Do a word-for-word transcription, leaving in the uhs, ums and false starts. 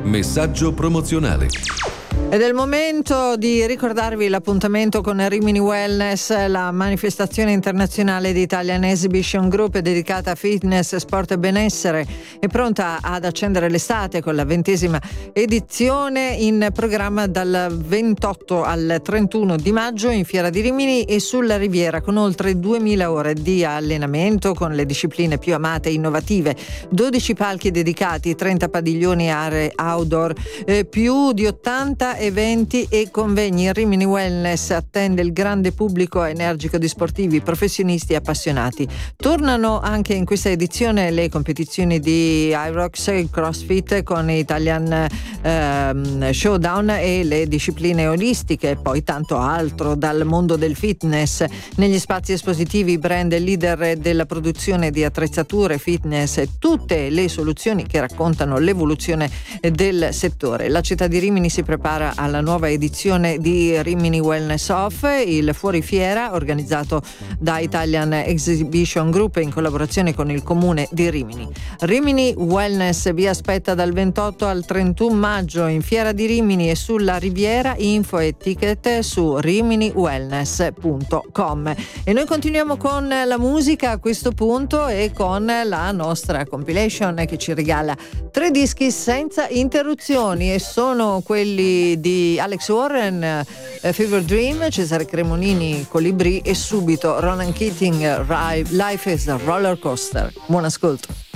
Messaggio promozionale. Ed è il momento di ricordarvi l'appuntamento con Rimini Wellness, la manifestazione internazionale di Italian Exhibition Group dedicata a fitness, sport e benessere. È pronta ad accendere l'estate con la ventesima edizione, in programma dal ventotto al trentuno di maggio in Fiera di Rimini e sulla Riviera, con oltre duemila ore di allenamento con le discipline più amate e innovative, dodici palchi dedicati, trenta padiglioni e aree outdoor, eh, più di ottanta eventi e convegni. Rimini Wellness attende il grande pubblico energico di sportivi, professionisti e appassionati. Tornano anche in questa edizione le competizioni di Irox e CrossFit con Italian ehm, Showdown e le discipline olistiche, poi tanto altro dal mondo del fitness. Negli spazi espositivi, brand leader della produzione di attrezzature fitness e tutte le soluzioni che raccontano l'evoluzione del settore. La città di Rimini si prepara alla nuova edizione di Rimini Wellness Off, il fuorifiera organizzato da Italian Exhibition Group in collaborazione con il comune di Rimini. Rimini Wellness vi aspetta dal ventotto al trentuno maggio in Fiera di Rimini e sulla Riviera. Info e ticket su rimini wellness punto com. E noi continuiamo con la musica a questo punto e con la nostra compilation che ci regala tre dischi senza interruzioni, e sono quelli di Alex Warren, uh, Fever Dream, Cesare Cremonini, Colibrì, e subito Ronan Keating, Life is a Roller Coaster. Buon ascolto.